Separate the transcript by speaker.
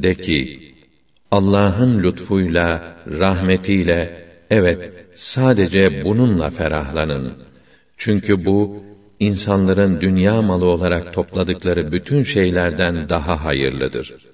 Speaker 1: De ki, Allah'ın lütfuyla, rahmetiyle, evet, sadece bununla ferahlanın. Çünkü bu, insanların dünya malı olarak topladıkları bütün şeylerden daha hayırlıdır.